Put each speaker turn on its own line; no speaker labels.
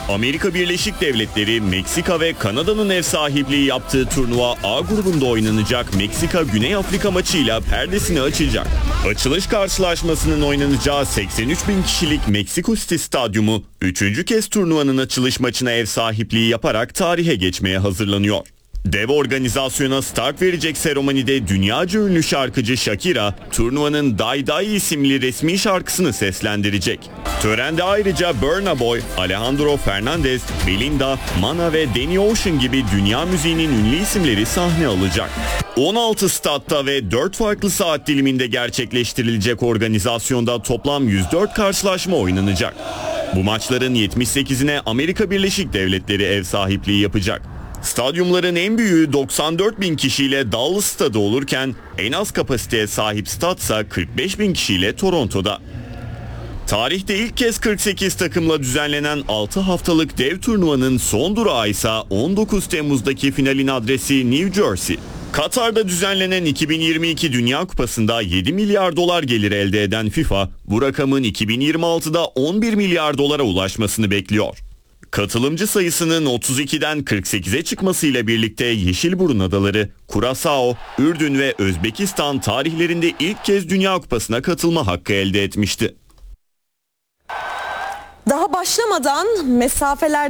Amerika Birleşik Devletleri, Meksika ve Kanada'nın ev sahipliği yaptığı turnuva A grubunda oynanacak Meksika-Güney Afrika maçıyla perdesini açacak. Açılış karşılaşmasının oynanacağı 83 bin kişilik Meksiko City Stadyumu 3. kez turnuvanın açılış maçına ev sahipliği yaparak tarihe geçmeye hazırlanıyor. Dev organizasyona start verecek seremonide dünyaca ünlü şarkıcı Shakira, turnuvanın Die Die isimli resmi şarkısını seslendirecek. Törende ayrıca Burna Boy, Alejandro Fernandez, Belinda, Mana ve Danny Ocean gibi dünya müziğinin ünlü isimleri sahne alacak. 16 statta ve 4 farklı saat diliminde gerçekleştirilecek organizasyonda toplam 104 karşılaşma oynanacak. Bu maçların 78'ine Amerika Birleşik Devletleri ev sahipliği yapacak. Stadyumların en büyüğü 94 bin kişiyle Dallas stadı olurken en az kapasiteye sahip statsa 45 bin kişiyle Toronto'da. Tarihte ilk kez 48 takımla düzenlenen 6 haftalık dev turnuvanın son durağı ise 19 Temmuz'daki finalin adresi New Jersey. Katar'da düzenlenen 2022 Dünya Kupası'nda 7 milyar dolar gelir elde eden FIFA, bu rakamın 2026'da 11 milyar dolara ulaşmasını bekliyor. Katılımcı sayısının 32'den 48'e çıkmasıyla birlikte Yeşilburun Adaları, Kurasao, Ürdün ve Özbekistan tarihlerinde ilk kez Dünya Kupası'na katılma hakkı elde etmişti.
Daha başlamadan mesafeler